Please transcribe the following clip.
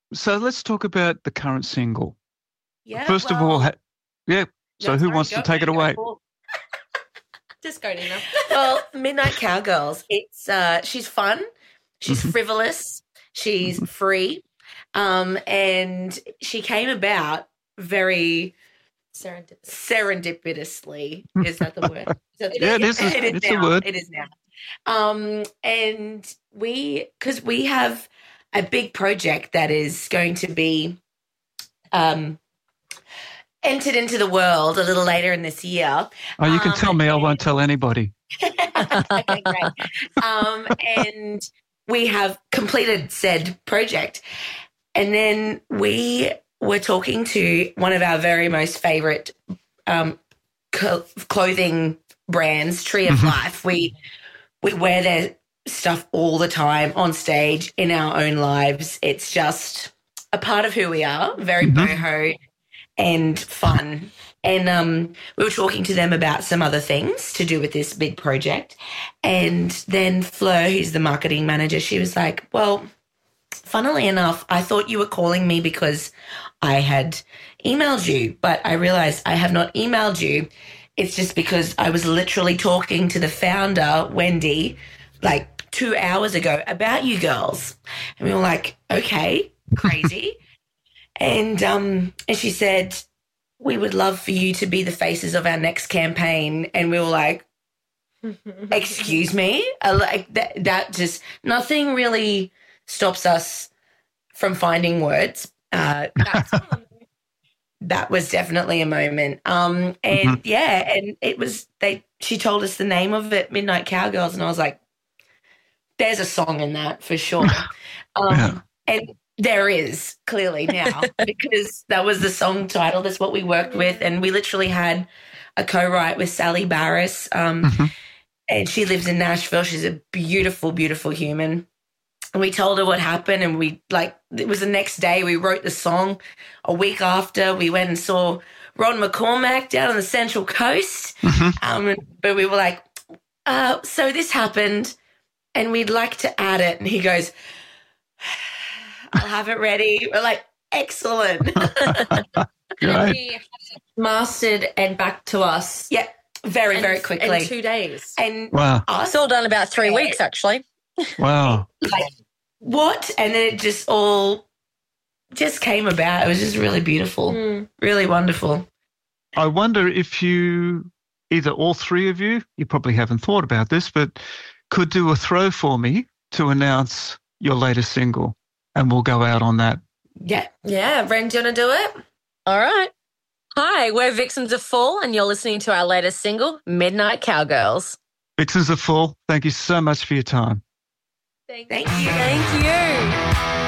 So let's talk about the current single. Yeah. First of all, yeah. So who wants to take it away? Just go, Nina. Well, Midnight Cowgirls. It's she's fun, she's frivolous, she's free, and she came about very serendipitously. Is that the word? Yeah, it is. It's a word. It is now. And because we have a big project that is going to be entered into the world a little later in this year. Oh, you can tell me. I won't tell anybody. Okay, great. And we have completed said project. And then we were talking to one of our very most favorite clothing brands, Tree of Life. We wear their stuff all the time on stage in our own lives. It's just a part of who we are, very boho and fun. And we were talking to them about some other things to do with this big project. And then Fleur, who's the marketing manager, she was like, well, funnily enough, I thought you were calling me because I had emailed you, but I realized I have not emailed you. It's just because I was literally talking to the founder, Wendy, like 2 hours ago about you girls. And we were like, okay, crazy. And she said, we would love for you to be the faces of our next campaign. And we were like, excuse me? Like that just, nothing really stops us from finding words. That was definitely a moment. And yeah, and it was, she told us the name of it, Midnight Cowgirls. And I was like, there's a song in that for sure. And there is clearly now because that was the song title. That's what we worked with. And we literally had a co-write with Sally Barris. And she lives in Nashville. She's a beautiful, beautiful human. And we told her what happened. And it was the next day we wrote the song. A week after we went and saw Ron McCormack down on the Central Coast. But we were like, so this happened and we'd like to add it. And he goes, I'll have it ready. We're like, excellent. And he had it mastered and back to us. Yeah, very, very quickly. In 2 days. And wow. It's all done about 3 weeks, actually. Wow. Like, what? And then it just all just came about. It was just really beautiful, really wonderful. I wonder if you, either all three of you probably haven't thought about this, but could do a throw for me to announce your latest single. And we'll go out on that. Yeah. Yeah. Ren, do you want to do it? All right. Hi, we're Vixens of Fall, and you're listening to our latest single, Midnight Cowgirls. Vixens of Fall, thank you so much for your time. Thank you. Thank you.